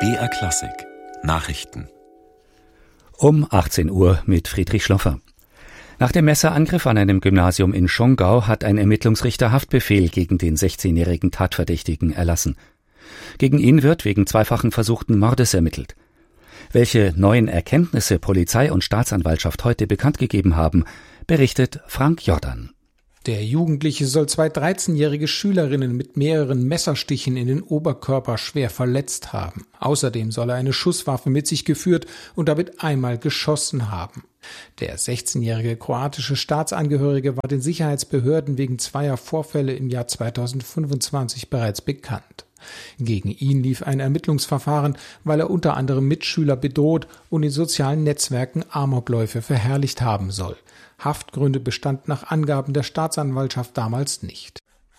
BR Klassik Nachrichten um 18 Uhr mit Friedrich Schloffer. Nach dem Messerangriff an einem Gymnasium in Schongau hat ein Ermittlungsrichter Haftbefehl gegen den 16-jährigen Tatverdächtigen erlassen. Gegen ihn wird wegen zweifachen versuchten Mordes ermittelt. Welche neuen Erkenntnisse Polizei und Staatsanwaltschaft heute bekannt gegeben haben, berichtet Frank Jordan. Der Jugendliche soll 2 13-jährige Schülerinnen mit mehreren Messerstichen in den Oberkörper schwer verletzt haben. Außerdem soll er eine Schusswaffe mit sich geführt und damit einmal geschossen haben. Der 16-jährige kroatische Staatsangehörige war den Sicherheitsbehörden wegen zweier Vorfälle im Jahr 2025 bereits bekannt. Gegen ihn lief ein Ermittlungsverfahren, weil er unter anderem Mitschüler bedroht und in sozialen Netzwerken Amokläufe verherrlicht haben soll. Haftgründe bestanden nach Angaben der Staatsanwaltschaft damals nicht.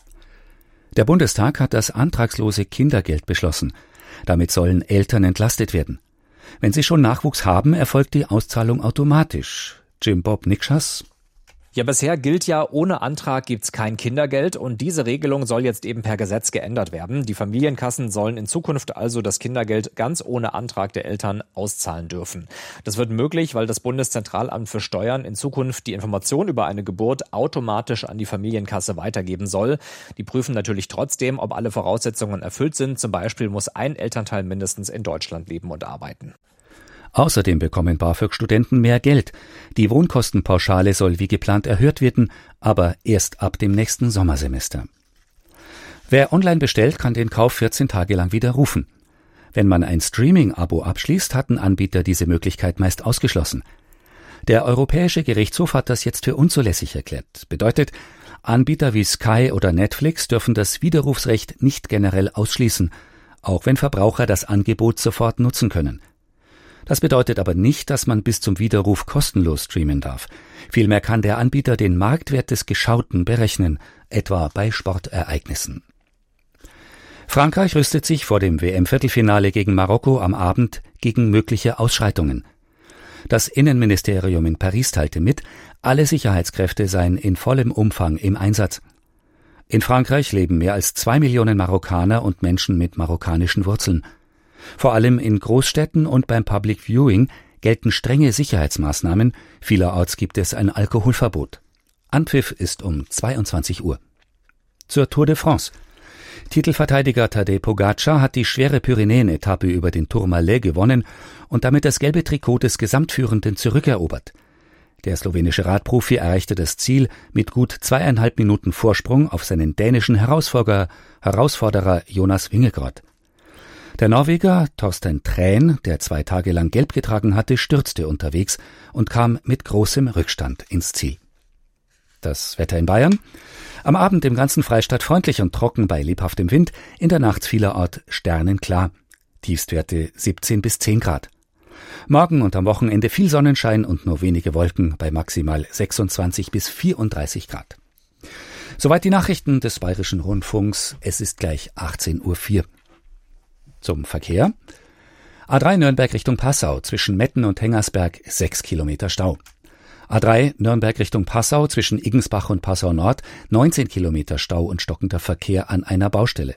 Der Bundestag hat das antragslose Kindergeld beschlossen. Damit sollen Eltern entlastet werden. Wenn sie schon Nachwuchs haben, erfolgt die Auszahlung automatisch. Jim Bob Nikschas. Ja, bisher gilt ja, ohne Antrag gibt's kein Kindergeld und diese Regelung soll jetzt eben per Gesetz geändert werden. Die Familienkassen sollen in Zukunft also das Kindergeld ganz ohne Antrag der Eltern auszahlen dürfen. Das wird möglich, weil das Bundeszentralamt für Steuern in Zukunft die Information über eine Geburt automatisch an die Familienkasse weitergeben soll. Die prüfen natürlich trotzdem, ob alle Voraussetzungen erfüllt sind. Zum Beispiel muss ein Elternteil mindestens in Deutschland leben und arbeiten. Außerdem bekommen BAföG-Studenten mehr Geld. Die Wohnkostenpauschale soll wie geplant erhöht werden, aber erst ab dem nächsten Sommersemester. Wer online bestellt, kann den Kauf 14 Tage lang widerrufen. Wenn man ein Streaming-Abo abschließt, hatten Anbieter diese Möglichkeit meist ausgeschlossen. Der Europäische Gerichtshof hat das jetzt für unzulässig erklärt. Bedeutet, Anbieter wie Sky oder Netflix dürfen das Widerrufsrecht nicht generell ausschließen, auch wenn Verbraucher das Angebot sofort nutzen können. Das bedeutet aber nicht, dass man bis zum Widerruf kostenlos streamen darf. Vielmehr kann der Anbieter den Marktwert des Geschauten berechnen, etwa bei Sportereignissen. Frankreich rüstet sich vor dem WM-Viertelfinale gegen Marokko am Abend gegen mögliche Ausschreitungen. Das Innenministerium in Paris teilte mit, alle Sicherheitskräfte seien in vollem Umfang im Einsatz. In Frankreich leben mehr als 2 Millionen Marokkaner und Menschen mit marokkanischen Wurzeln. Vor allem in Großstädten und beim Public Viewing gelten strenge Sicherheitsmaßnahmen. Vielerorts gibt es ein Alkoholverbot. Anpfiff ist um 22 Uhr. Zur Tour de France. Titelverteidiger Tadej Pogačar hat die schwere Pyrenäen-Etappe über den Tourmalet gewonnen und damit das gelbe Trikot des Gesamtführenden zurückerobert. Der slowenische Radprofi erreichte das Ziel mit gut 2,5 Minuten Vorsprung auf seinen dänischen Herausforderer Jonas Vingegaard. Der Norweger Torstein Træn, der 2 Tage lang gelb getragen hatte, stürzte unterwegs und kam mit großem Rückstand ins Ziel. Das Wetter in Bayern. Am Abend im ganzen Freistaat freundlich und trocken bei lebhaftem Wind, in der Nacht vielerorts sternenklar. Tiefstwerte 17 bis 10 Grad. Morgen und am Wochenende viel Sonnenschein und nur wenige Wolken bei maximal 26 bis 34 Grad. Soweit die Nachrichten des Bayerischen Rundfunks. Es ist gleich 18:04 Uhr. Zum Verkehr. A3 Nürnberg Richtung Passau, zwischen Metten und Hengersberg 6 Kilometer Stau. A3 Nürnberg Richtung Passau, zwischen Iggensbach und Passau Nord 19 Kilometer Stau und stockender Verkehr an einer Baustelle.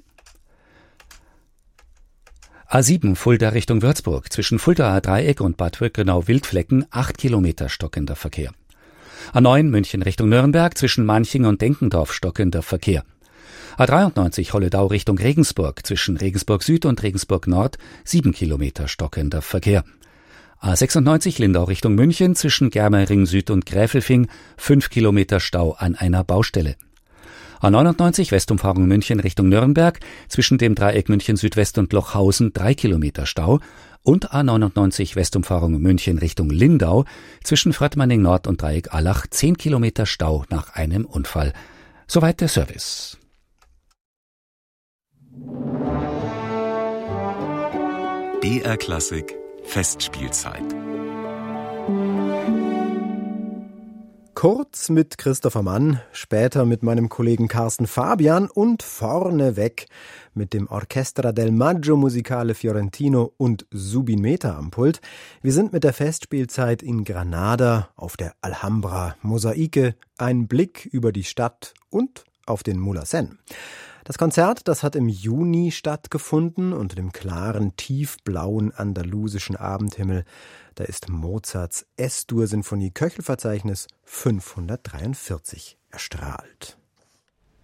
A7 Fulda Richtung Würzburg, zwischen Fuldaer Dreieck und Bad Wöckenau-Wildflecken 8 Kilometer stockender Verkehr. A9 München Richtung Nürnberg, zwischen Manching und Denkendorf stockender Verkehr. A93 Holledau Richtung Regensburg, zwischen Regensburg Süd und Regensburg Nord 7 Kilometer stockender Verkehr. A96 Lindau Richtung München, zwischen Germering Süd und Gräfelfing 5 Kilometer Stau an einer Baustelle. A99 Westumfahrung München Richtung Nürnberg, zwischen dem Dreieck München Südwest und Lochhausen 3 Kilometer Stau und A99 Westumfahrung München Richtung Lindau, zwischen Fröttmanning Nord und Dreieck Allach 10 Kilometer Stau nach einem Unfall. Soweit der Service. BR Klassik Festspielzeit. Kurz mit Christopher Mann, später mit meinem Kollegen Carsten Fabian und vorneweg mit dem Orchestra del Maggio Musicale Fiorentino und Zubin Mehta am Pult. Wir sind mit der Festspielzeit in Granada auf der Alhambra. Mosaike, ein Blick über die Stadt und auf den Mulhacén. Das Konzert, das hat im Juni stattgefunden unter dem klaren, tiefblauen andalusischen Abendhimmel. Da ist Mozarts S-Dur-Sinfonie Köchelverzeichnis 543 erstrahlt.